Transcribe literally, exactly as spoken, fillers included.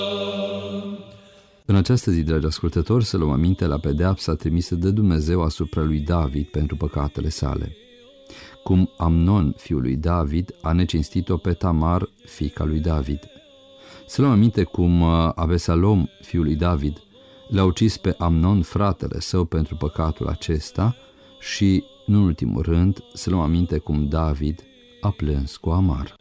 În această zi, dragi ascultători, să luăm aminte la pedeapsa trimisă de Dumnezeu asupra lui David pentru păcatele sale. Cum Amnon, fiul lui David, a necinstit-o pe Tamar, fiica lui David. Să luăm aminte cum Abesalom, fiul lui David, l-a ucis pe Amnon, fratele său, pentru păcatul acesta și, în ultimul rând, să luăm aminte cum David a plâns cu amar.